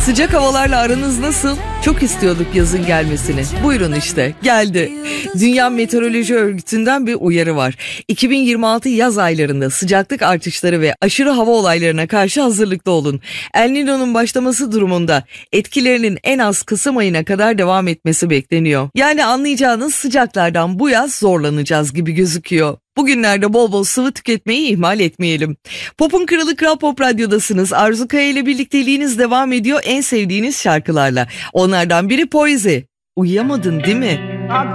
Sıcak havalarla aranız nasıl? Çok istiyorduk yazın gelmesini. Buyurun işte, geldi. Dünya Meteoroloji Örgütü'nden bir uyarı var. 2026 yaz aylarında sıcaklık artışları ve aşırı hava olaylarına karşı hazırlıklı olun. El Niño'nun başlaması durumunda etkilerinin en az Kasım ayına kadar devam etmesi bekleniyor. Yani anlayacağınız sıcaklardan bu yaz zorlanacağız gibi gözüküyor. Bugünlerde bol bol sıvı tüketmeyi ihmal etmeyelim. Pop'un kralı Kral Pop Radyo'dasınız. Arzu Kaya ile birlikteliğiniz devam ediyor en sevdiğiniz şarkılarla. Onlardan biri Poizi. Uyuyamadın değil mi?